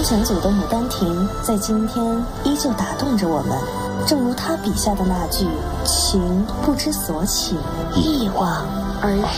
前组的《牡丹亭》在今天依旧打动着我们，正如他笔下的那句：情不知所起，一往而